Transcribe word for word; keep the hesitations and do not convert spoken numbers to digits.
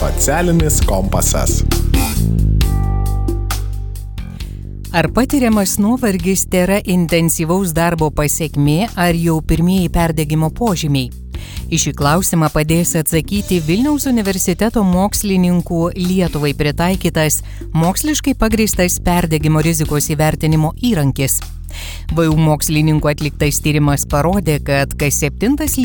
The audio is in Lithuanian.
Socialinis kompasas. Ar patiriamas nuovargis tėra intensyvaus darbo pasekmė ar jau pirmieji perdegimo požymiai? Į šį klausimą padės atsakyti Vilniaus universiteto mokslininkų Lietuvai pritaikytas moksliškai pagrįstas perdegimo rizikos įvertinimo įrankis. V U mokslininkų atliktas tyrimas parodė, kad kas septintas